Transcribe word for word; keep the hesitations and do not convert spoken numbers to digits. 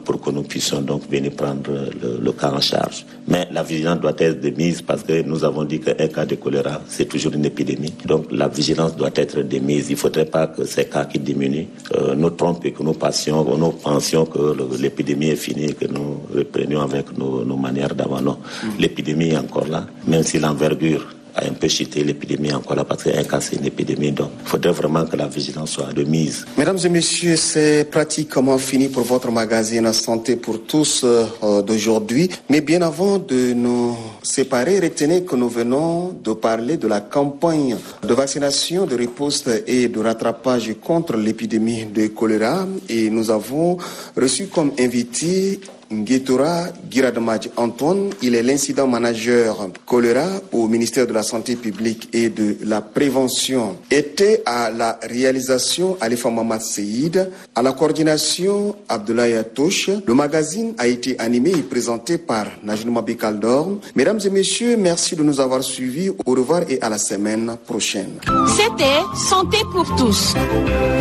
pour que nous puissions donc venir prendre le, le cas en charge. Mais la vigilance doit être de mise parce que nous avons dit qu'un cas de choléra, c'est toujours une épidémie. Donc la vigilance doit être de mise. Il ne faudrait pas que ces cas qui diminuent euh, nous trompent et que nous passions, que nous pensions que le, l'épidémie est finie et que nous reprenions avec nos, nos manières d'avant. Non, mmh. L'épidémie est encore là, même si l'envergure a un peu chuté, l'épidémie est encore là parce qu'un cas c'est une épidémie, donc il faudrait vraiment que la vigilance soit de mise. Mesdames et messieurs, c'est pratiquement fini pour votre magazine Santé pour tous euh, d'aujourd'hui. Mais bien avant de nous séparer, retenez que nous venons de parler de la campagne de vaccination, de riposte et de rattrapage contre l'épidémie de choléra et nous avons reçu comme invité Nguétora Giradmadj Antoine, il est l'incident manager choléra au ministère de la Santé publique et de la prévention. Était à la réalisation Alifa Mamad Seïd, à la coordination Abdoulaye Atouche. Le magazine a été animé et présenté par Najnou Mabi Kaldor. Mesdames et messieurs, merci de nous avoir suivis. Au revoir et à la semaine prochaine. C'était Santé pour tous.